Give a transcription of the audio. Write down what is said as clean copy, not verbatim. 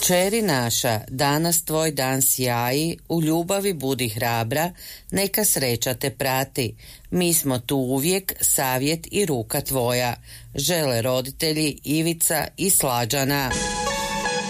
Kćeri naša, danas tvoj dan sjaji, u ljubavi budi hrabra, neka sreća te prati. Mi smo tu uvijek, savjet i ruka tvoja. Žele roditelji Ivica i Slađana.